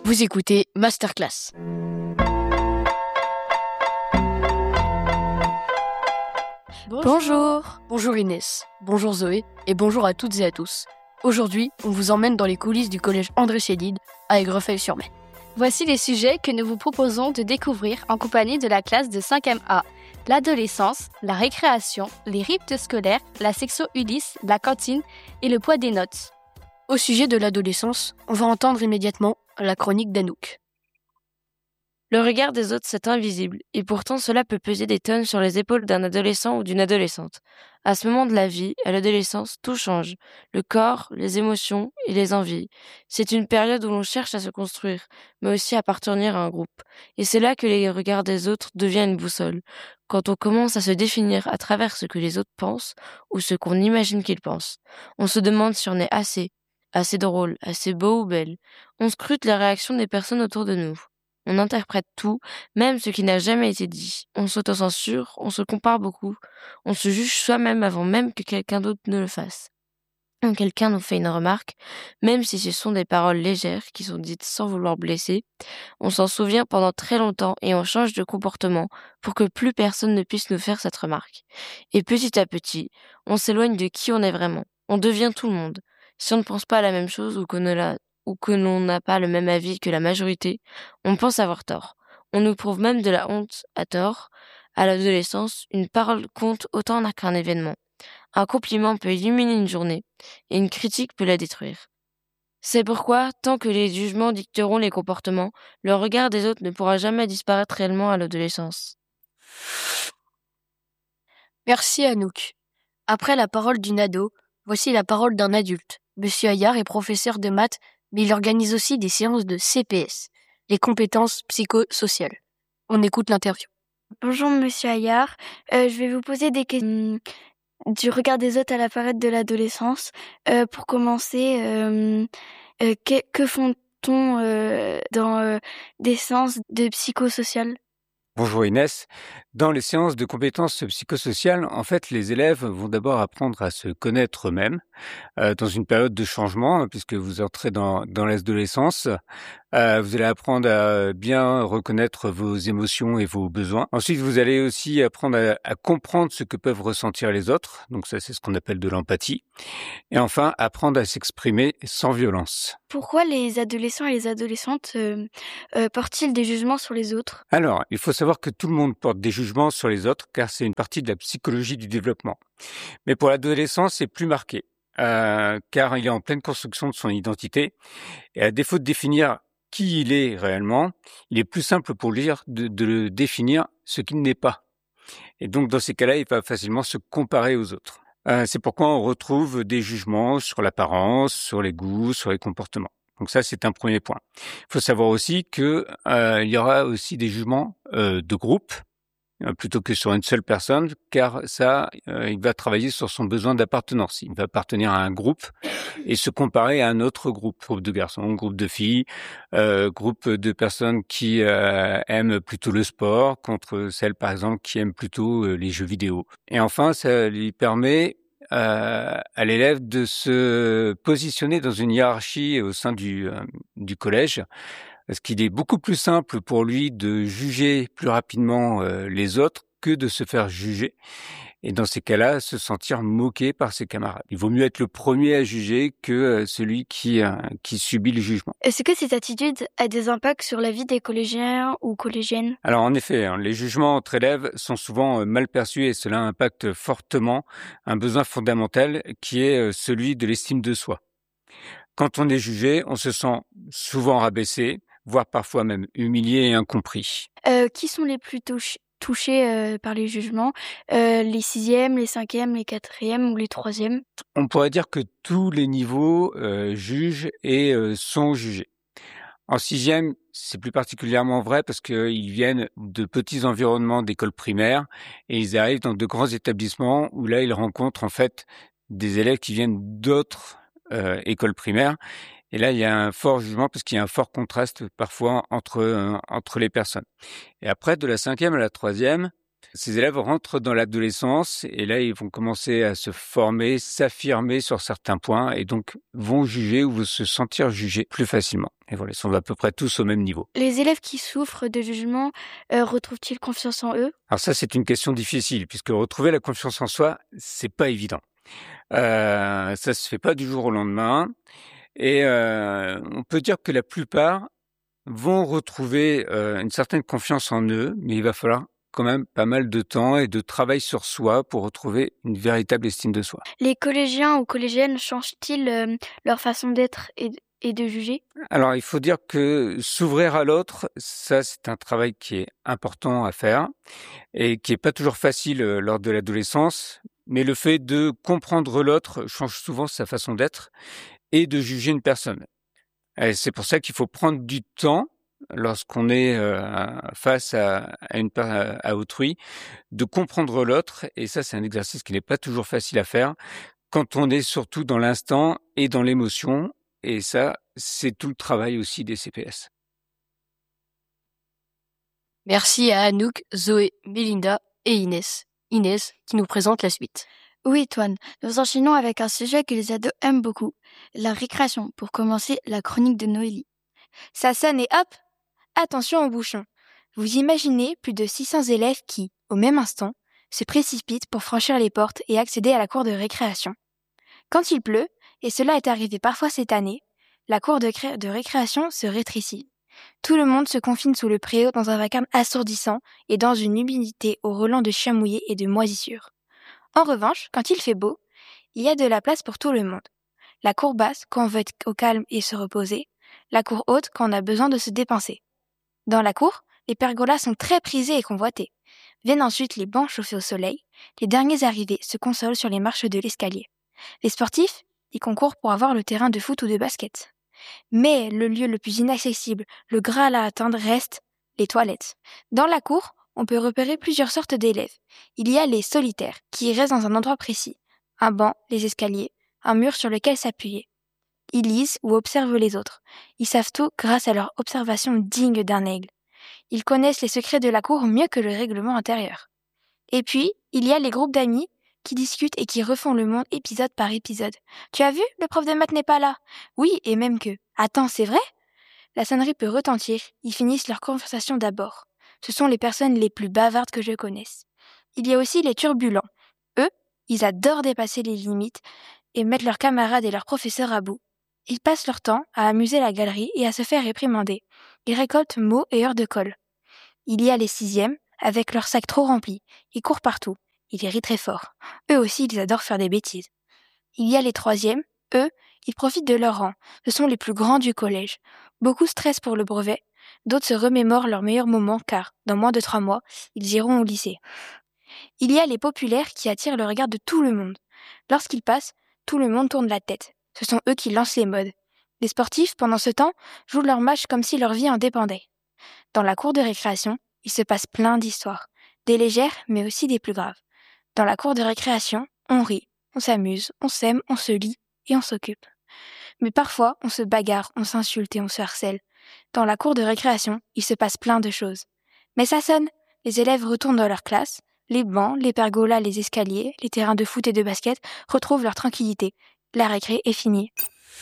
Vous écoutez Masterclass. Bonjour Inès, bonjour Zoé et bonjour à toutes et à tous. Aujourd'hui, on vous emmène dans les coulisses du collège André Chédid à Aigrefeuille-sur-Mer. Voici les sujets que nous vous proposons de découvrir en compagnie de la classe de 5e A. L'adolescence, la récréation, les rites scolaires, la section Ulysse, la cantine et le poids des notes. Au sujet de l'adolescence, on va entendre immédiatement la chronique d'Anouk. Le regard des autres, c'est invisible, et pourtant cela peut peser des tonnes sur les épaules d'un adolescent ou d'une adolescente. À ce moment de la vie, à l'adolescence, tout change. Le corps, les émotions et les envies. C'est une période où l'on cherche à se construire, mais aussi à appartenir à un groupe. Et c'est là que les regards des autres deviennent une boussole. Quand on commence à se définir à travers ce que les autres pensent, ou ce qu'on imagine qu'ils pensent. On se demande si on est assez drôle, assez beau ou belle. On scrute les réactions des personnes autour de nous. On interprète tout, même ce qui n'a jamais été dit. On s'autocensure, on se compare beaucoup. On se juge soi-même avant même que quelqu'un d'autre ne le fasse. Quand quelqu'un nous fait une remarque, même si ce sont des paroles légères qui sont dites sans vouloir blesser, on s'en souvient pendant très longtemps et on change de comportement pour que plus personne ne puisse nous faire cette remarque. Et petit à petit, on s'éloigne de qui on est vraiment. On devient tout le monde. Si on ne pense pas à la même chose ou que l'on n'a pas le même avis que la majorité, on pense avoir tort. On nous prouve même de la honte à tort. À l'adolescence, une parole compte autant qu'un événement. Un compliment peut illuminer une journée, et une critique peut la détruire. C'est pourquoi, tant que les jugements dicteront les comportements, le regard des autres ne pourra jamais disparaître réellement à l'adolescence. Merci Anouk. Après la parole d'une ado, voici la parole d'un adulte. Monsieur Ayard est professeur de maths, mais il organise aussi des séances de CPS, les compétences psychosociales. On écoute l'interview. Bonjour Monsieur Ayard, je vais vous poser des questions du regard des autres à la période de l'adolescence. Pour commencer, que font-on dans des séances de psychosocial ? Bonjour Inès. Dans les séances de compétences psychosociales, en fait, les élèves vont d'abord apprendre à se connaître eux-mêmes dans une période de changement, puisque vous entrez dans l'adolescence. Vous allez apprendre à bien reconnaître vos émotions et vos besoins. Ensuite, vous allez aussi apprendre à comprendre ce que peuvent ressentir les autres. Donc ça, c'est ce qu'on appelle de l'empathie. Et enfin, apprendre à s'exprimer sans violence. Pourquoi les adolescents et les adolescentes portent-ils des jugements sur les autres ? Alors, il faut savoir que tout le monde porte des jugements sur les autres, car c'est une partie de la psychologie du développement. Mais pour l'adolescent, c'est plus marqué, car il est en pleine construction de son identité. Et à défaut de définir qui il est réellement, il est plus simple pour lui de le définir ce qu'il n'est pas. Et donc, dans ces cas-là, il va facilement se comparer aux autres. C'est pourquoi on retrouve des jugements sur l'apparence, sur les goûts, sur les comportements. Donc ça, c'est un premier point. Il faut savoir aussi que il y aura aussi des jugements de groupe plutôt que sur une seule personne, car ça, il va travailler sur son besoin d'appartenance. Il va appartenir à un groupe et se comparer à un autre groupe de garçons, groupe de filles, groupe de personnes qui aiment plutôt le sport contre celles, par exemple, qui aiment plutôt les jeux vidéo. Et enfin, ça lui permet à l'élève de se positionner dans une hiérarchie au sein du collège, parce qu'il est beaucoup plus simple pour lui de juger plus rapidement les autres que de se faire juger. Et dans ces cas-là, se sentir moqué par ses camarades. Il vaut mieux être le premier à juger que celui qui subit le jugement. Est-ce que cette attitude a des impacts sur la vie des collégiens ou collégiennes ? Alors en effet, les jugements entre élèves sont souvent mal perçus et cela impacte fortement un besoin fondamental qui est celui de l'estime de soi. Quand on est jugé, on se sent souvent rabaissé, voire parfois même humilié et incompris. Qui sont les plus touchés par les jugements ? Les 6e, les 5e, les 4e ou les 3e ? On pourrait dire que tous les niveaux jugent et sont jugés. En 6e, c'est plus particulièrement vrai parce qu'ils viennent de petits environnements d'école primaire et ils arrivent dans de grands établissements où là, ils rencontrent en fait des élèves qui viennent d'autres écoles primaires. Et là, il y a un fort jugement parce qu'il y a un fort contraste parfois entre les personnes. Et après, de la 5e à la 3e, Ces élèves rentrent dans l'adolescence et là, ils vont commencer à se former, s'affirmer sur certains points et donc vont juger ou vont se sentir jugés plus facilement. Et voilà, ils sont à peu près tous au même niveau. Les élèves qui souffrent de jugement retrouvent-ils confiance en eux? Alors ça, c'est une question difficile puisque retrouver la confiance en soi, c'est pas évident. Ça se fait pas du jour au lendemain et on peut dire que la plupart vont retrouver une certaine confiance en eux, mais il va falloir quand même pas mal de temps et de travail sur soi pour retrouver une véritable estime de soi. Les collégiens ou collégiennes changent-ils leur façon d'être et de juger? Alors, il faut dire que s'ouvrir à l'autre, ça, c'est un travail qui est important à faire et qui est pas toujours facile lors de l'adolescence, mais le fait de comprendre l'autre change souvent sa façon d'être et de juger une personne. Et c'est pour ça qu'il faut prendre du temps lorsqu'on est face à autrui, de comprendre l'autre. Et ça, c'est un exercice qui n'est pas toujours facile à faire quand on est surtout dans l'instant et dans l'émotion. Et ça, c'est tout le travail aussi des CPS. Merci à Anouk, Zoé, Mélinda et Inès. Inès qui nous présente la suite. Oui, Toine, nous enchaînons avec un sujet que les ados aiment beaucoup, la récréation, pour commencer la chronique de Noélie. Ça sonne et hop, attention au bouchon. Vous imaginez plus de 600 élèves qui, au même instant, se précipitent pour franchir les portes et accéder à la cour de récréation. Quand il pleut, et cela est arrivé parfois cette année, la cour de récréation se rétrécit. Tout le monde se confine sous le préau dans un vacarme assourdissant et dans une humidité au relent de chiens mouillés et de moisissures. En revanche, quand il fait beau, il y a de la place pour tout le monde. La cour basse quand on veut être au calme et se reposer, la cour haute quand on a besoin de se dépenser. Dans la cour, les pergolas sont très prisés et convoités. Viennent ensuite les bancs chauffés au soleil. Les derniers arrivés se consolent sur les marches de l'escalier. Les sportifs y concourent pour avoir le terrain de foot ou de basket. Mais le lieu le plus inaccessible, le Graal à atteindre reste les toilettes. Dans la cour, on peut repérer plusieurs sortes d'élèves. Il y a les solitaires, qui restent dans un endroit précis. Un banc, les escaliers, un mur sur lequel s'appuyer. Ils lisent ou observent les autres. Ils savent tout grâce à leur observation digne d'un aigle. Ils connaissent les secrets de la cour mieux que le règlement intérieur. Et puis, il y a les groupes d'amis qui discutent et qui refont le monde épisode par épisode. Tu as vu, le prof de maths n'est pas là. Oui, et même que. Attends, c'est vrai? La sonnerie peut retentir. Ils finissent leur conversation d'abord. Ce sont les personnes les plus bavardes que je connaisse. Il y a aussi les turbulents. Eux, ils adorent dépasser les limites et mettre leurs camarades et leurs professeurs à bout. Ils passent leur temps à amuser la galerie et à se faire réprimander. Ils récoltent mots et heures de colle. Il y a les 6e, avec leurs sacs trop remplis. Ils courent partout. Ils rient très fort. Eux aussi, ils adorent faire des bêtises. Il y a les 3e. Eux, ils profitent de leur rang. Ce sont les plus grands du collège. Beaucoup stressent pour le brevet. D'autres se remémorent leurs meilleurs moments car, dans moins de 3 mois, ils iront au lycée. Il y a les populaires qui attirent le regard de tout le monde. Lorsqu'ils passent, tout le monde tourne la tête. Ce sont eux qui lancent les modes. Les sportifs, pendant ce temps, jouent leur match comme si leur vie en dépendait. Dans la cour de récréation, il se passe plein d'histoires. Des légères, mais aussi des plus graves. Dans la cour de récréation, on rit, on s'amuse, on s'aime, on se lit et on s'occupe. Mais parfois, on se bagarre, on s'insulte et on se harcèle. Dans la cour de récréation, il se passe plein de choses. Mais ça sonne. Les élèves retournent dans leur classe. Les bancs, les pergolas, les escaliers, les terrains de foot et de basket retrouvent leur tranquillité. La récré est finie.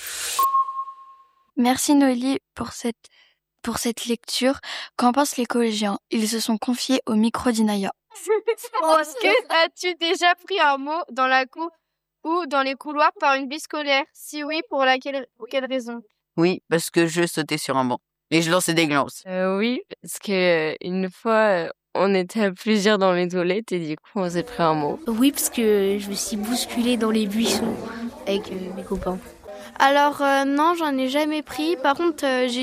Merci Noélie pour cette lecture. Qu'en pensent les collégiens? Ils se sont confiés au micro d'Inaya. Est-ce que as-tu déjà pris un mot dans la cour ou dans les couloirs par une bus scolaire? Si oui, pour quelle raison? Oui, parce que je sautais sur un banc et je lançais des glances. Oui, parce que une fois, on était à plusieurs dans les toilettes et du coup, on s'est pris un mot. Oui, parce que je me suis bousculée dans les buissons avec mes copains. Alors non, j'en ai jamais pris. Par contre, j'ai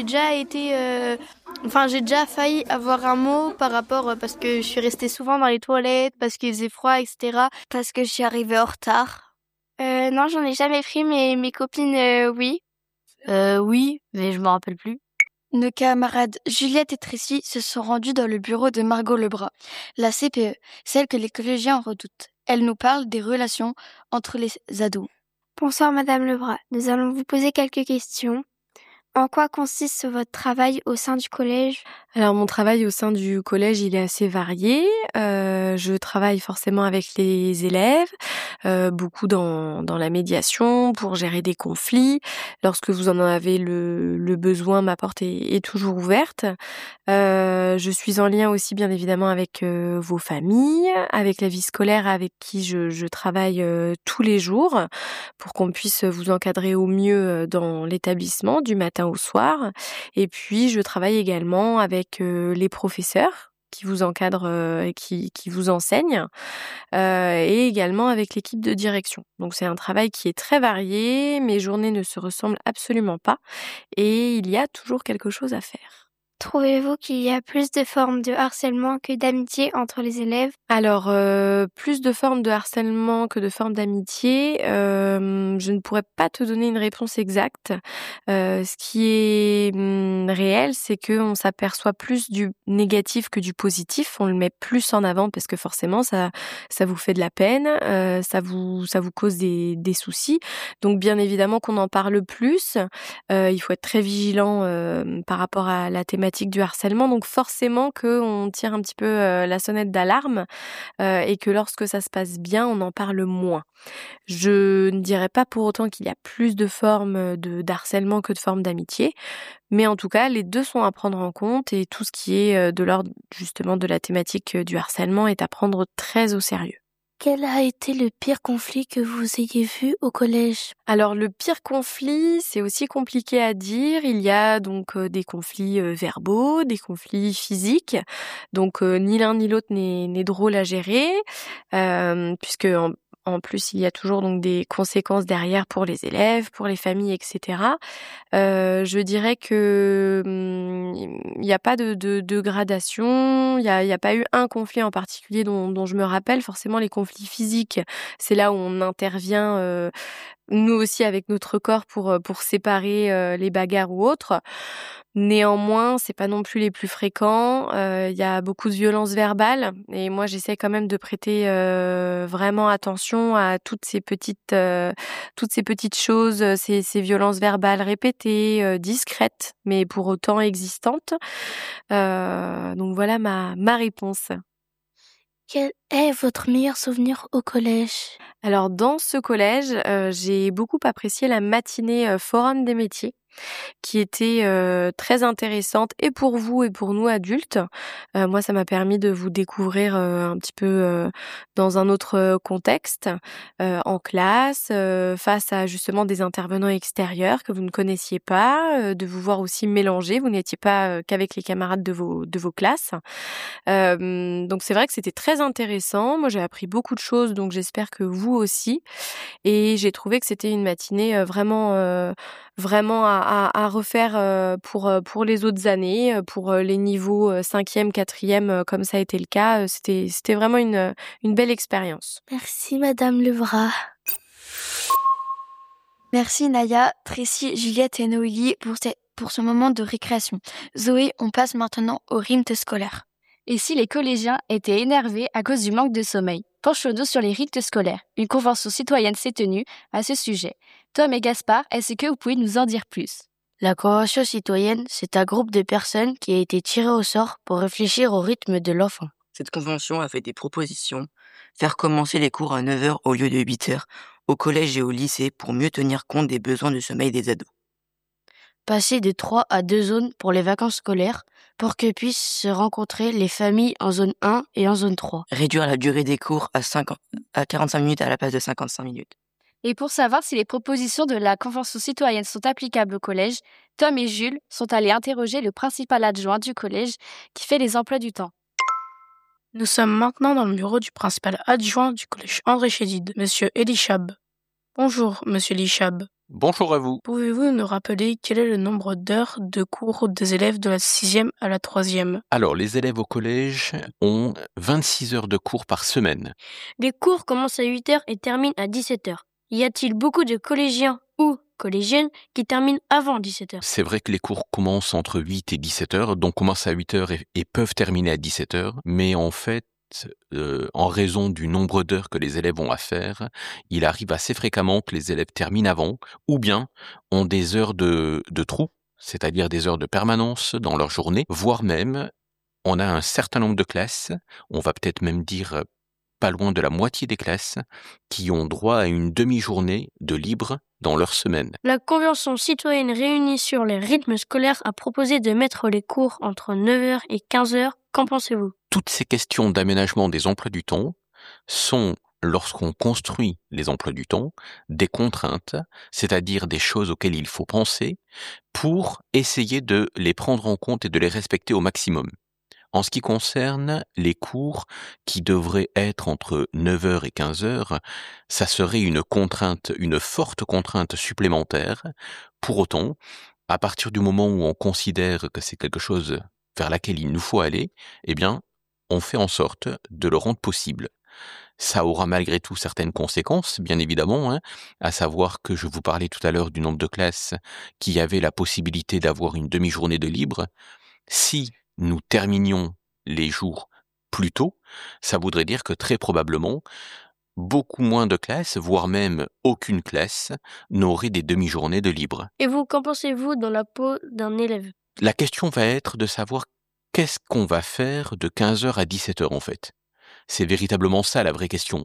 déjà failli avoir un mot par rapport parce que je suis restée souvent dans les toilettes, parce qu'il faisait froid, etc. Parce que je suis arrivée en retard. Non, j'en ai jamais pris, mais mes copines, oui. Oui, mais je me rappelle plus. Nos camarades Juliette et Tracy se sont rendues dans le bureau de Margot Lebras, la CPE, celle que les collégiens redoutent. Elle nous parle des relations entre les ados. Bonsoir Madame Lebras, nous allons vous poser quelques questions. En quoi consiste votre travail au sein du collège? Alors mon travail au sein du collège, il est assez varié. Je travaille forcément avec les élèves, beaucoup dans la médiation pour gérer des conflits. Lorsque vous en avez le besoin, ma porte est toujours ouverte. Je suis en lien aussi bien évidemment avec vos familles, avec la vie scolaire avec qui je travaille tous les jours pour qu'on puisse vous encadrer au mieux dans l'établissement du matin au soir. Et puis je travaille également avec les professeurs qui vous encadrent et qui vous enseignent, et également avec l'équipe de direction. Donc c'est un travail qui est très varié, mes journées ne se ressemblent absolument pas et il y a toujours quelque chose à faire. Trouvez-vous qu'il y a plus de formes de harcèlement que d'amitié entre les élèves? Alors, plus de formes de harcèlement que de formes d'amitié, je ne pourrais pas te donner une réponse exacte. Ce qui est réel, c'est qu'on s'aperçoit plus du négatif que du positif. On le met plus en avant parce que forcément, ça vous fait de la peine, ça vous cause des soucis. Donc bien évidemment qu'on en parle plus. Il faut être très vigilant par rapport à la thématique du harcèlement. Donc forcément qu'on tire un petit peu la sonnette d'alarme et que lorsque ça se passe bien, on en parle moins. Je ne dirais pas pour autant qu'il y a plus de formes d'harcèlement que de formes d'amitié, mais en tout cas, les deux sont à prendre en compte et tout ce qui est de l'ordre justement de la thématique du harcèlement est à prendre très au sérieux. Quel a été le pire conflit que vous ayez vu au collège? Alors le pire conflit, c'est aussi compliqué à dire. Il y a donc des conflits verbaux, des conflits physiques. Donc ni l'un ni l'autre n'est drôle à gérer, puisque en plus, il y a toujours donc des conséquences derrière pour les élèves, pour les familles, etc. Je dirais que il n'y a pas de gradation, il y a pas eu un conflit en particulier dont je me rappelle. Forcément, les conflits physiques, c'est là où on intervient nous aussi avec notre corps pour séparer les bagarres ou autres. Néanmoins, c'est pas non plus les plus fréquents. Il y a beaucoup de violences verbales et moi j'essaie quand même de prêter vraiment attention à toutes ces petites choses, ces violences verbales répétées, discrètes, mais pour autant existantes. Donc voilà ma réponse. Quel est votre meilleur souvenir au collège? Alors dans ce collège, j'ai beaucoup apprécié la matinée Forum des métiers qui était très intéressante et pour vous et pour nous adultes. Moi, ça m'a permis de vous découvrir un petit peu dans un autre contexte, en classe, face à justement des intervenants extérieurs que vous ne connaissiez pas, de vous voir aussi mélanger. Vous n'étiez pas qu'avec les camarades de vos classes. Donc c'est vrai que c'était très intéressant. Moi, j'ai appris beaucoup de choses, donc j'espère que vous aussi. Et j'ai trouvé que c'était une matinée vraiment à refaire pour les autres années, pour les niveaux 5e, 4e, comme ça a été le cas. C'était vraiment une belle expérience. Merci Madame Levrat. Merci Naya, Tracy, Juliette et Noélie pour ce moment de récréation. Zoé, on passe maintenant au rythme scolaire. Et si les collégiens étaient énervés à cause du manque de sommeil? Penchons-nous sur les rythmes scolaires. Une convention citoyenne s'est tenue à ce sujet. Tom et Gaspard, est-ce que vous pouvez nous en dire plus? La Convention citoyenne, c'est un groupe de personnes qui a été tiré au sort pour réfléchir au rythme de l'enfant. Cette convention a fait des propositions. Faire commencer les cours à 9h au lieu de 8h au collège et au lycée pour mieux tenir compte des besoins de sommeil des ados. Passer de 3 à 2 zones pour les vacances scolaires pour que puissent se rencontrer les familles en zone 1 et en zone 3. Réduire la durée des cours à 45 minutes à la place de 55 minutes. Et pour savoir si les propositions de la Convention citoyenne sont applicables au collège, Tom et Jules sont allés interroger le principal adjoint du collège qui fait les emplois du temps. Nous sommes maintenant dans le bureau du principal adjoint du collège André Chédid, Monsieur Elichab. Bonjour, Monsieur Elichab. Bonjour à vous. Pouvez-vous nous rappeler quel est le nombre d'heures de cours des élèves de la 6e à la 3e? Alors, les élèves au collège ont 26 heures de cours par semaine. Les cours commencent à 8h et terminent à 17h. Y a-t-il beaucoup de collégiens ou collégiennes qui terminent avant 17h? C'est vrai que les cours commencent entre 8 et 17 heures, donc commencent à 8 heures et peuvent terminer à 17 heures, mais en fait, en raison du nombre d'heures que les élèves ont à faire, il arrive assez fréquemment que les élèves terminent avant, ou bien ont des heures de trou, c'est-à-dire des heures de permanence dans leur journée, voire même, on a un certain nombre de classes, on va peut-être même dire pas loin de la moitié des classes, qui ont droit à une demi-journée de libre dans leur semaine. La Convention citoyenne réunie sur les rythmes scolaires a proposé de mettre les cours entre 9h et 15h. Qu'en pensez-vous ? Toutes ces questions d'aménagement des emplois du temps sont, lorsqu'on construit les emplois du temps, des contraintes, c'est-à-dire des choses auxquelles il faut penser pour essayer de les prendre en compte et de les respecter au maximum. En ce qui concerne les cours qui devraient être entre 9h et 15h, ça serait une contrainte, une forte contrainte supplémentaire. Pour autant, à partir du moment où on considère que c'est quelque chose vers laquelle il nous faut aller, eh bien, on fait en sorte de le rendre possible. Ça aura malgré tout certaines conséquences, bien évidemment, à savoir que je vous parlais tout à l'heure du nombre de classes qui avaient la possibilité d'avoir une demi-journée de libre. Si nous terminions les jours plus tôt, ça voudrait dire que très probablement, beaucoup moins de classes, voire même aucune classe, n'aurait des demi-journées de libre. Et vous, qu'en pensez-vous dans la peau d'un élève ? La question va être de savoir qu'est-ce qu'on va faire de 15h à 17h en fait. C'est véritablement ça la vraie question.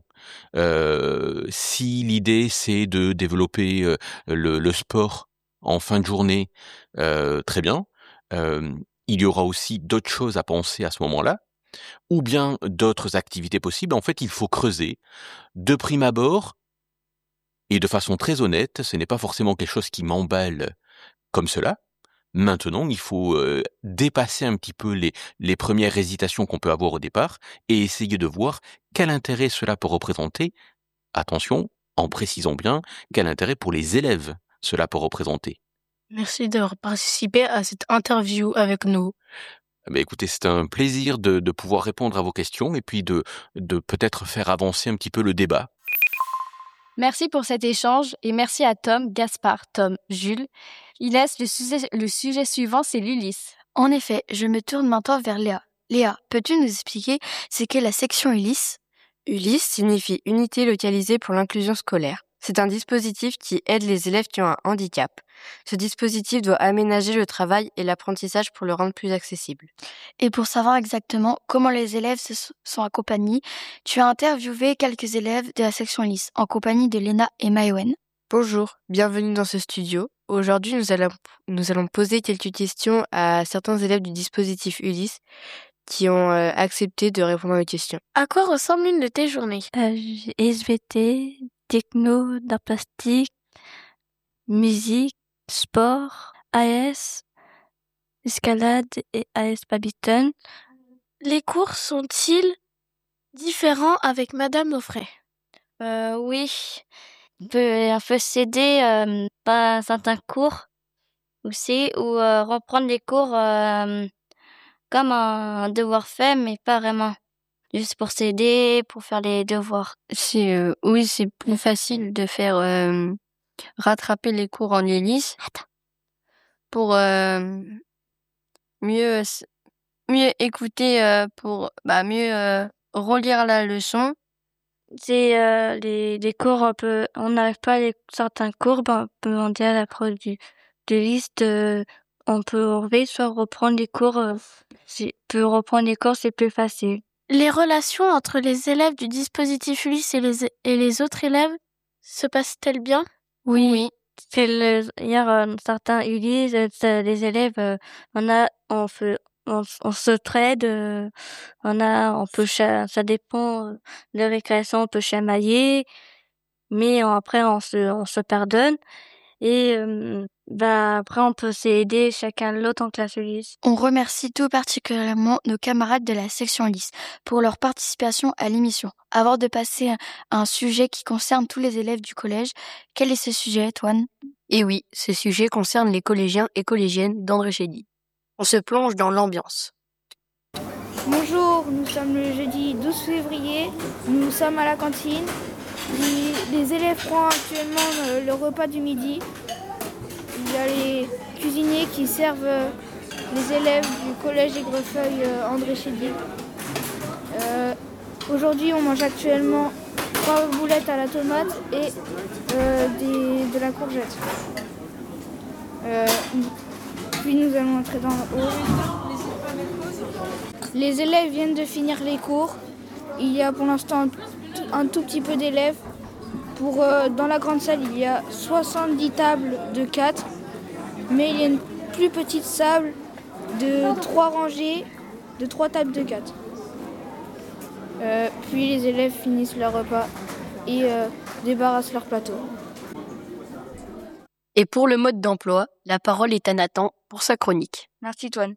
Si l'idée c'est de développer le sport en fin de journée, très bien. Il y aura aussi d'autres choses à penser à ce moment-là, ou bien d'autres activités possibles. En fait, il faut creuser. De prime abord, et de façon très honnête, ce n'est pas forcément quelque chose qui m'emballe comme cela. Maintenant, il faut dépasser un petit peu les premières hésitations qu'on peut avoir au départ et essayer de voir quel intérêt cela peut représenter. Attention, en précisant bien quel intérêt pour les élèves cela peut représenter. Merci d'avoir participé à cette interview avec nous. Écoutez, c'est un plaisir de pouvoir répondre à vos questions et puis de peut-être faire avancer un petit peu le débat. Merci pour cet échange et merci à Tom, Gaspard, Tom, Jules. Il laisse le sujet suivant, c'est l'Ulysse. En effet, je me tourne maintenant vers Léa. Léa, peux-tu nous expliquer ce qu'est la section Ulysse ? Ulysse signifie Unité localisée pour l'inclusion scolaire. C'est un dispositif qui aide les élèves qui ont un handicap. Ce dispositif doit aménager le travail et l'apprentissage pour le rendre plus accessible. Et pour savoir exactement comment les élèves sont accompagnés, tu as interviewé quelques élèves de la section Ulysse en compagnie de Léna et Maëwen. Bonjour, bienvenue dans ce studio. Aujourd'hui, nous allons poser quelques questions à certains élèves du dispositif Ulysse qui ont accepté de répondre à nos questions. À quoi ressemble une de tes journées ? SVT, techno, d'art plastique, musique, sport, AS, escalade et AS badminton. Les cours sont-ils différents avec Madame Offray ? Oui, on peut céder pas certains cours aussi ou reprendre les cours comme un devoir fait, mais pas vraiment. Juste pour s'aider, pour faire les devoirs. Oui, c'est plus facile de faire rattraper les cours en Ulysse pour mieux écouter, pour mieux relire la leçon. C'est les cours, on n'arrive pas à certains cours, on peut demander à la prof de liste, on peut enlever, soit reprendre les cours. C'est plus facile. Les relations entre les élèves du dispositif Ulysse et les autres élèves se passent-elles bien ? Oui. Il y a certains Ulysse, les élèves, on se trade, ça dépend de récréation, on peut chamailler, mais après on se pardonne et après on peut s'aider chacun l'autre en classe Ulysse. On remercie tout particulièrement nos camarades de la section Ulysse pour leur participation à l'émission. Avant de passer à un sujet qui concerne tous les élèves du collège, quel est ce sujet, Toine ? Et oui, ce sujet concerne les collégiens et collégiennes d'André Chédid. On se plonge dans l'ambiance. Bonjour, nous sommes le jeudi 12 février, nous sommes à la cantine. Les élèves prennent actuellement le repas du midi. Il y a les cuisiniers qui servent les élèves du collège Aigrefeuille André Chédid. Aujourd'hui, on mange actuellement 3 boulettes à la tomate et de la courgette. Puis nous allons entrer dans le hall. Les élèves viennent de finir les cours. Il y a pour l'instant un tout petit peu d'élèves. Dans la grande salle, il y a 70 tables de 4, mais il y a une plus petite salle de 3 rangées, de 3 tables de 4. Puis les élèves finissent leur repas et débarrassent leur plateau. Et pour le mode d'emploi, la parole est à Nathan pour sa chronique. Merci Toine.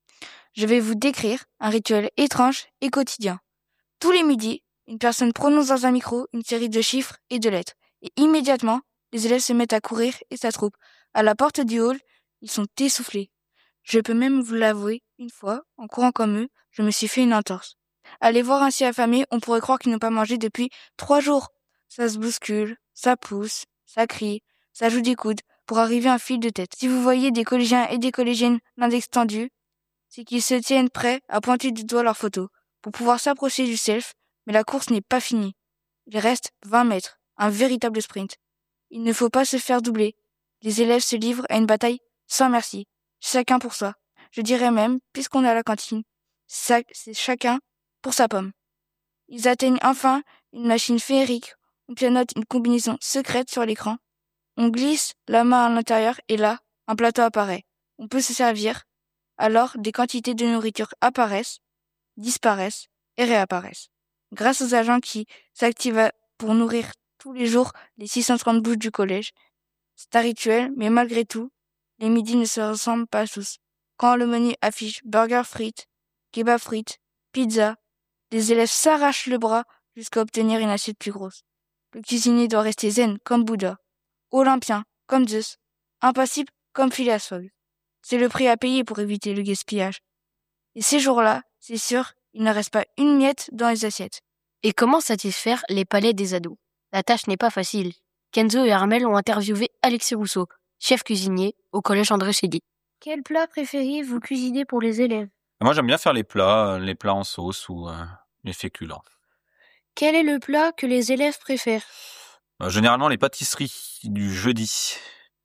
Je vais vous décrire un rituel étrange et quotidien. Tous les midis, une personne prononce dans un micro une série de chiffres et de lettres. Et immédiatement, les élèves se mettent à courir et s'attroupent. À la porte du hall, ils sont essoufflés. Je peux même vous l'avouer, une fois, en courant comme eux, je me suis fait une entorse. À les voir ainsi affamés, on pourrait croire qu'ils n'ont pas mangé depuis 3 jours. Ça se bouscule, ça pousse, ça crie, ça joue des coudes pour arriver à un fil de tête. Si vous voyez des collégiens et des collégiennes l'index tendu, c'est qu'ils se tiennent prêts à pointer du doigt leur photo pour pouvoir s'approcher du self, mais la course n'est pas finie. Il reste 20 mètres, un véritable sprint. Il ne faut pas se faire doubler. Les élèves se livrent à une bataille sans merci, chacun pour soi. Je dirais même, puisqu'on est à la cantine, c'est chacun pour sa pomme. Ils atteignent enfin une machine féerique. On pianote une combinaison secrète sur l'écran. On glisse la main à l'intérieur et là, un plateau apparaît. On peut se servir. Alors, des quantités de nourriture apparaissent, disparaissent et réapparaissent. Grâce aux agents qui s'activent pour nourrir tous les jours les 630 bouches du collège. C'est un rituel, mais malgré tout, les midis ne se ressemblent pas tous. Quand le menu affiche burger frites, kebab frites, pizza, les élèves s'arrachent le bras jusqu'à obtenir une assiette plus grosse. Le cuisinier doit rester zen comme Bouddha, olympien comme Zeus, impassible comme Phileas Fogg. C'est le prix à payer pour éviter le gaspillage. Et ces jours-là, c'est sûr, il ne reste pas une miette dans les assiettes. Et comment satisfaire les palais des ados? La tâche n'est pas facile. Kenzo et Armel ont interviewé Alexis Rousseau, chef cuisinier au collège André Chédid. Quel plat préférez-vous cuisiner pour les élèves? Moi, j'aime bien faire les plats en sauce ou les féculents. Quel est le plat que les élèves préfèrent? Généralement, les pâtisseries du jeudi.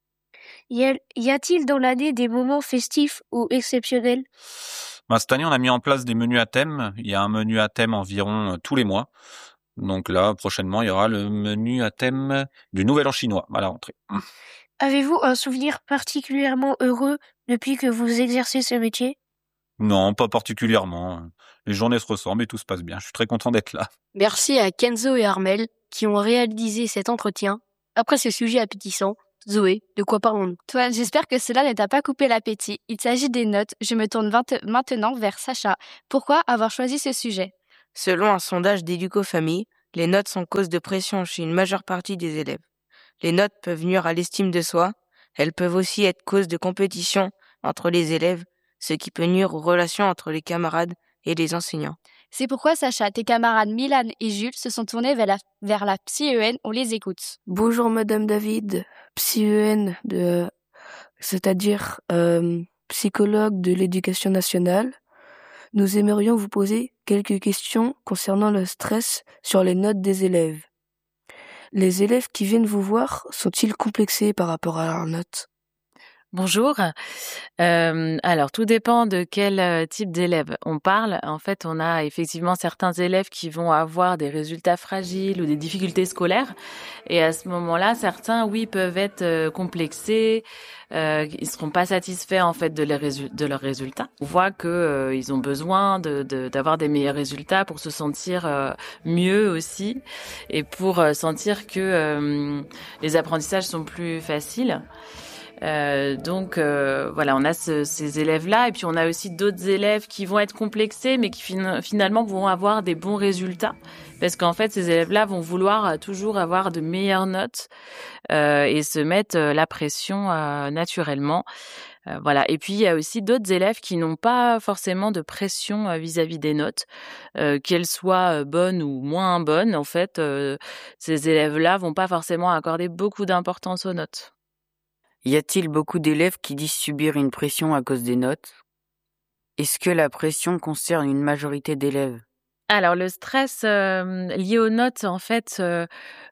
Y a-t-il dans l'année des moments festifs ou exceptionnels? Cette année, on a mis en place des menus à thème. Il y a un menu à thème environ tous les mois. Donc là, prochainement, il y aura le menu à thème du Nouvel An chinois à la rentrée. Avez-vous un souvenir particulièrement heureux depuis que vous exercez ce métier? Non, pas particulièrement. Les journées se ressemblent et tout se passe bien. Je suis très content d'être là. Merci à Kenzo et Armel qui ont réalisé cet entretien. Après ce sujet appétissant, Zoé, de quoi parlons-nous? Toi, j'espère que cela ne t'a pas coupé l'appétit. Il s'agit des notes. Je me tourne maintenant vers Sacha. Pourquoi avoir choisi ce sujet? Selon un sondage d'Éduco-Famille, les notes sont cause de pression chez une majeure partie des élèves. Les notes peuvent nuire à l'estime de soi. Elles peuvent aussi être cause de compétition entre les élèves, ce qui peut nuire aux relations entre les camarades et les enseignants. C'est pourquoi, Sacha, tes camarades Milan et Jules se sont tournés vers la Psy-EN. On les écoute. Bonjour Madame David, Psy-EN, c'est-à-dire psychologue de l'éducation nationale. Nous aimerions vous poser quelques questions concernant le stress sur les notes des élèves. Les élèves qui viennent vous voir sont-ils complexés par rapport à leurs notes? Bonjour. Alors, tout dépend de quel type d'élève on parle. En fait, on a effectivement certains élèves qui vont avoir des résultats fragiles ou des difficultés scolaires. Et à ce moment-là, certains, oui, peuvent être complexés. Ils seront pas satisfaits en fait de leurs résultats. On voit que ils ont besoin d'avoir des meilleurs résultats pour se sentir mieux aussi et pour sentir que les apprentissages sont plus faciles. Donc voilà, on a ces élèves-là et puis on a aussi d'autres élèves qui vont être complexés mais qui finalement vont avoir des bons résultats parce qu'en fait ces élèves-là vont vouloir toujours avoir de meilleures notes et se mettre la pression naturellement. Voilà. Et puis il y a aussi d'autres élèves qui n'ont pas forcément de pression vis-à-vis des notes, qu'elles soient bonnes ou moins bonnes. En fait, ces élèves-là vont pas forcément accorder beaucoup d'importance aux notes. Y a-t-il beaucoup d'élèves qui disent subir une pression à cause des notes? Est-ce que la pression concerne une majorité d'élèves? Alors, le stress lié aux notes, en fait,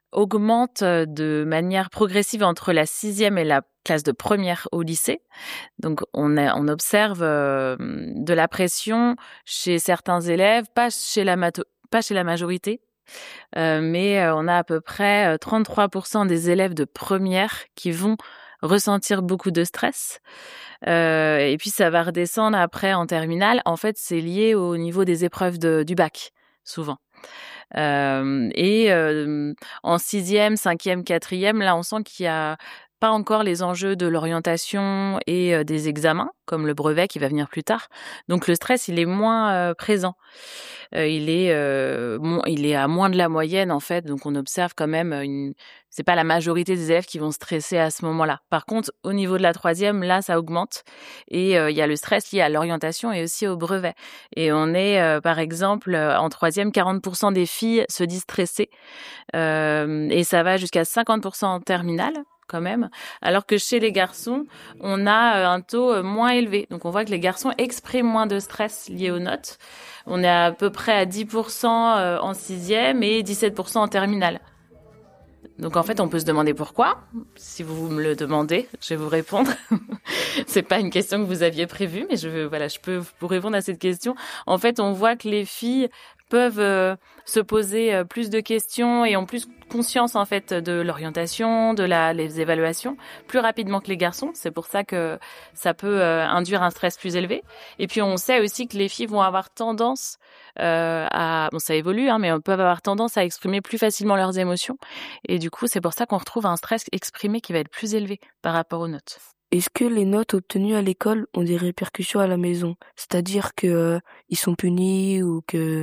augmente de manière progressive entre la 6e et la classe de première au lycée. Donc, on observe de la pression chez certains élèves, pas chez la majorité, mais on a à peu près 33% des élèves de première qui vont ressentir beaucoup de stress. Et puis, ça va redescendre après en terminale. En fait, c'est lié au niveau des épreuves du bac, souvent. En 6e, 5e, 4e, là, on sent qu'il y a pas encore les enjeux de l'orientation et des examens, comme le brevet qui va venir plus tard. Donc, le stress, il est moins présent. Il est à moins de la moyenne, en fait. Donc, on observe quand même c'est pas la majorité des élèves qui vont stresser à ce moment-là. Par contre, au niveau de la 3e, là, ça augmente. Et il y a le stress lié à l'orientation et aussi au brevet. Et on est, par exemple, en 3e, 40% des filles se disent stressées. Et ça va jusqu'à 50% en terminale, quand même. Alors que chez les garçons, on a un taux moins élevé. Donc, on voit que les garçons expriment moins de stress lié aux notes. On est à peu près à 10% en 6e et 17% en terminale. Donc, en fait, on peut se demander pourquoi. Si vous me le demandez, je vais vous répondre. C'est pas une question que vous aviez prévue, mais je peux vous répondre à cette question. En fait, on voit que les filles peuvent se poser plus de questions et ont plus conscience en fait de l'orientation, les évaluations plus rapidement que les garçons. C'est pour ça que ça peut induire un stress plus élevé. Et puis on sait aussi que les filles vont avoir tendance ça évolue, mais on peut avoir tendance à exprimer plus facilement leurs émotions. Et du coup, c'est pour ça qu'on retrouve un stress exprimé qui va être plus élevé par rapport aux notes. Est-ce que les notes obtenues à l'école ont des répercussions à la maison? C'est-à-dire que ils sont punis ou que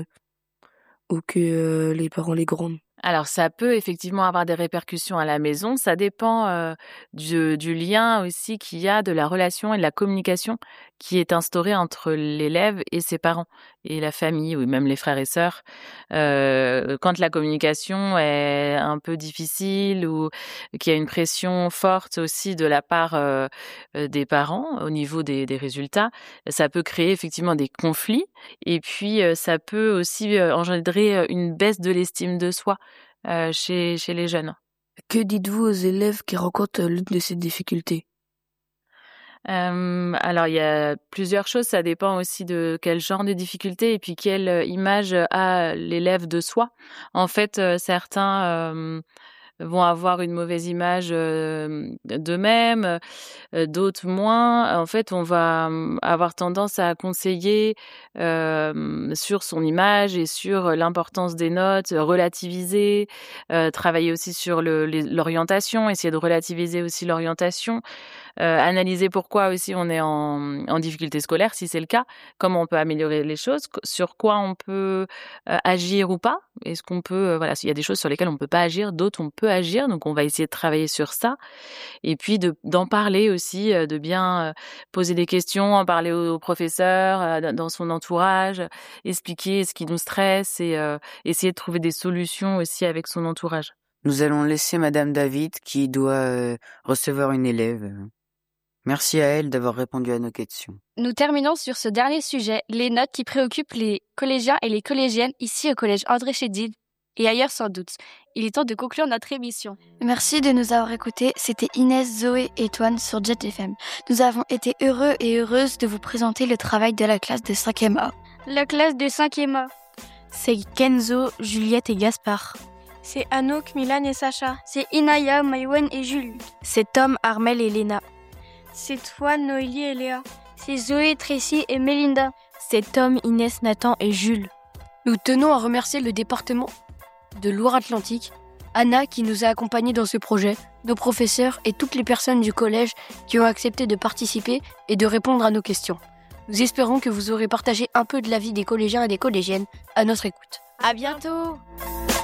les parents les grondent? Alors, ça peut effectivement avoir des répercussions à la maison. Ça dépend du lien aussi qu'il y a, de la relation et de la communication qui est instaurée entre l'élève et ses parents et la famille ou même les frères et sœurs. Quand la communication est un peu difficile ou qu'il y a une pression forte aussi de la part des parents au niveau des résultats, ça peut créer effectivement des conflits et puis ça peut aussi engendrer une baisse de l'estime de soi chez les jeunes. Que dites-vous aux élèves qui rencontrent l'une de ces difficultés? Alors, il y a plusieurs choses. Ça dépend aussi de quel genre de difficulté et puis quelle image a l'élève de soi. En fait, certains vont avoir une mauvaise image d'eux-mêmes, d'autres moins. En fait, on va avoir tendance à conseiller sur son image et sur l'importance des notes, relativiser, travailler aussi sur l'orientation, essayer de relativiser aussi l'orientation, analyser pourquoi aussi on est en difficulté scolaire, si c'est le cas, comment on peut améliorer les choses, sur quoi on peut agir ou pas. Est-ce qu'on peut, il y a des choses sur lesquelles on ne peut pas agir, d'autres on peut agir, donc on va essayer de travailler sur ça. Et puis d'en parler aussi, de bien poser des questions, en parler au professeur, dans son entourage, expliquer ce qui nous stresse et essayer de trouver des solutions aussi avec son entourage. Nous allons laisser Madame David qui doit recevoir une élève. Merci à elle d'avoir répondu à nos questions. Nous terminons sur ce dernier sujet, les notes qui préoccupent les collégiens et les collégiennes ici au collège André Chédid et ailleurs sans doute. Il est temps de conclure notre émission. Merci de nous avoir écoutés. C'était Inès, Zoé et Toine sur Jet FM. Nous avons été heureux et heureuses de vous présenter le travail de la classe de 5e A. La classe de 5e A. C'est Kenzo, Juliette et Gaspard. C'est Anouk, Milan et Sacha. C'est Inaya, Maïwen et Jules. C'est Tom, Armel et Léna. C'est Toine, Noélie et Léa. C'est Zoé, Tracy et Mélinda. C'est Tom, Inès, Nathan et Jules. Nous tenons à remercier le département de Loire-Atlantique, Anna qui nous a accompagnés dans ce projet, nos professeurs et toutes les personnes du collège qui ont accepté de participer et de répondre à nos questions. Nous espérons que vous aurez partagé un peu de la vie des collégiens et des collégiennes à notre écoute. À bientôt!